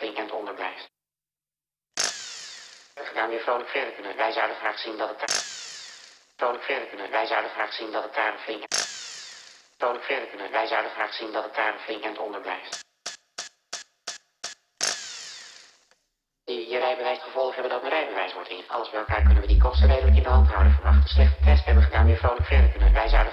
flink en onder blijft. Gedaan weer vrolijk verder kunnen. Wij zouden graag zien dat het daar... Vrolijk verder kunnen. Wij zouden graag zien dat het daar een flink... Vrolijk verder kunnen. Wij zouden graag zien dat het daar een flink en onder blijft. Je rijbewijs gevolg hebben dat mijn rijbewijs wordt in. Alles bij elkaar kunnen we die kosten redelijk in de hand houden. Verwachten slechte test hebben gedaan weer vrolijk verder kunnen. Wij zouden